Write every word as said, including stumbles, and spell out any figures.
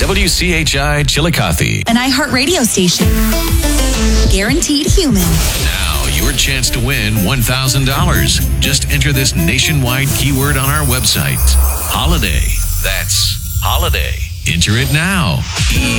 W C H I Chillicothe, an iHeartRadio station. Guaranteed human. Now, your chance to win one thousand dollars. Just enter this nationwide keyword on our website. Holiday. That's holiday. Enter it now. E